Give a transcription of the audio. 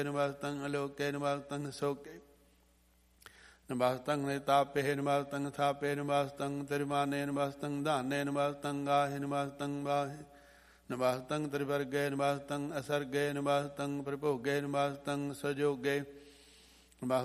ਨਿਵਾਸਤੰ ਅਲੋਕੇ ਨਿਵਾਸਤੰ ਸੋਕੇ ਨਿਵਾਸਤੰ ਨਿਤਾਪੇ ਨਿਵਾਸਤੰ ਥਾਪੇ ਨਿਵਾਸਤੰ ਤ੍ਰਿਮਾਨੇ ਨਿਵਾਸਤੰ ਧਾਨੇ ਨਿਵਾਸਤੰ ਗਾਹੇ ਨਿਵਾਸਤੰ ਵਾਹੇ ਨਿਵਾਸਤੰ ਤ੍ਰਿਵਰਗੇ ਨਿਵਾਸਤੰ ਅਸਰਗੇ ਨਿਵਾਸਤੰ ਪ੍ਰਭੋਗੇ ਨਿਵਾਸਤੰ ਸਜੋਗੇ